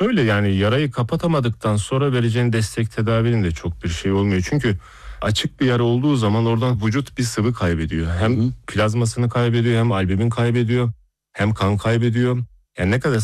Şöyle, yani yarayı kapatamadıktan sonra vereceğin destek tedavinin de çok bir şey olmuyor. Çünkü açık bir yara olduğu zaman oradan vücut bir sıvı kaybediyor. Hı Hem hı. plazmasını kaybediyor, hem albumin kaybediyor, hem kan kaybediyor. Yani ne kadar